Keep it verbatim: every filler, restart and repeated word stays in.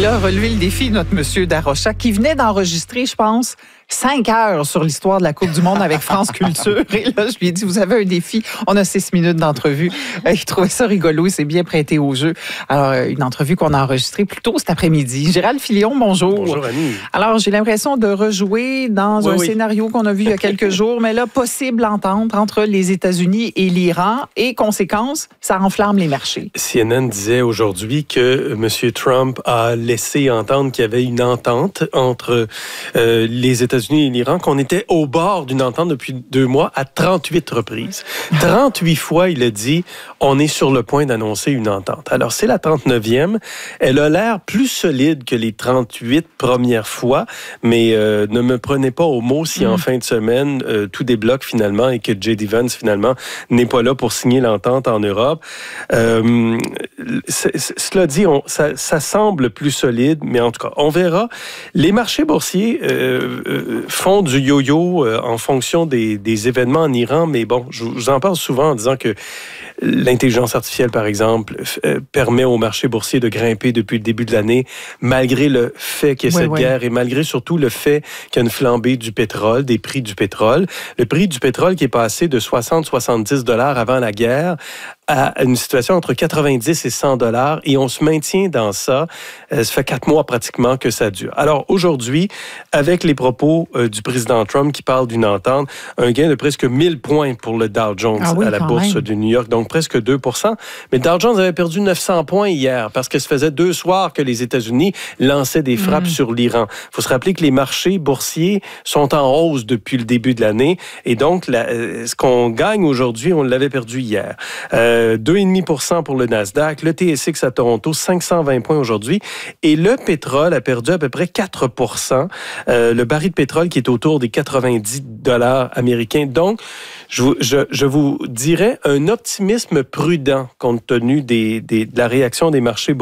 Il a relevé le défi, notre monsieur Darocha, qui venait d'enregistrer, je pense, cinq heures sur l'histoire de la Coupe du Monde avec France Culture. Et là, je lui ai dit, vous avez un défi. On a six minutes d'entrevue. Il trouvait ça rigolo. Il s'est bien prêté au jeu. Alors, une entrevue qu'on a enregistrée plus tôt cet après-midi. Gérald Filion, bonjour. Bonjour, Annie. Alors, j'ai l'impression de rejouer dans oui, un oui. scénario qu'on a vu il y a quelques jours, mais là, possible entente entre les États-Unis et l'Iran. Et conséquence, ça enflamme les marchés. C N N disait aujourd'hui que M. Trump a laissé entendre qu'il y avait une entente entre euh, les États-Unis et l'Iran, qu'on était au bord d'une entente depuis deux mois à trente-huit reprises. trente-huit fois, il a dit, on est sur le point d'annoncer une entente. Alors, c'est la trente-neuvième. Elle a l'air plus solide que les trente-huit premières fois, mais euh, ne me prenez pas au mot si mm. en fin de semaine, euh, tout débloque finalement et que J D. Vance, finalement, n'est pas là pour signer l'entente en Europe. Euh, c'est, c'est, cela dit, on, ça, ça semble plus solide, mais en tout cas, on verra. Les marchés boursiers euh, euh, font du yo-yo euh, en fonction des, des événements en Iran, mais bon, je vous en parle souvent en disant que l'intelligence artificielle, par exemple, euh, permet aux marchés boursiers de grimper depuis le début de l'année, malgré le fait qu'il y ait oui, cette oui. guerre et malgré surtout le fait qu'il y a une flambée du pétrole, des prix du pétrole. Le prix du pétrole qui est passé de soixante à soixante-dix dollars avant la guerre à une situation entre quatre-vingt-dix et cent dollars, et on se maintient dans ça. Euh, ça fait quatre mois pratiquement que ça dure. Alors aujourd'hui, avec les propos euh, du président Trump qui parle d'une entente, un gain de presque mille points pour le Dow Jones ah oui, à la bourse même. de New York, donc presque deux pour cent. Mais Dow Jones avait perdu neuf cents points hier parce que ça faisait deux soirs que les États-Unis lançaient des frappes mmh. sur l'Iran. Il faut se rappeler que les marchés boursiers sont en hausse depuis le début de l'année, et donc la, euh, ce qu'on gagne aujourd'hui, on l'avait perdu hier. Euh, deux virgule cinq pour cent pour le Nasdaq, le T S X à Toronto, cinq cent vingt points aujourd'hui, et le pétrole a perdu à peu près quatre pour cent. Euh, le baril de pétrole qui est autour des quatre-vingt-dix dollars américains. Donc, je vous, je, je vous dirais un optimisme prudent compte tenu des, des, de la réaction des marchés